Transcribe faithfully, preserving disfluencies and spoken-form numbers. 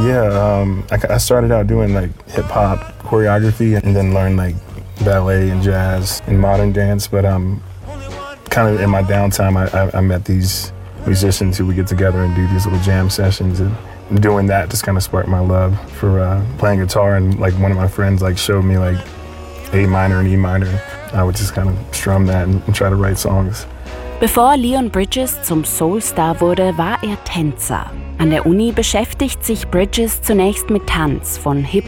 Yeah, um, I, I started out doing like hip hop choreography and then learned like ballet and jazz and modern dance. But um, kind of in my downtime, I, I, I met these musicians who would get together and do these little jam sessions, and doing that just kind of sparked my love for uh, playing guitar. And like one of my friends like showed me like A minor and E minor. I would just kind of strum that and, and try to write songs. Bevor Leon Bridges zum Soulstar wurde, war er Tänzer. An der Uni beschäftigt sich Bridges zunächst mit Tanz, von Hip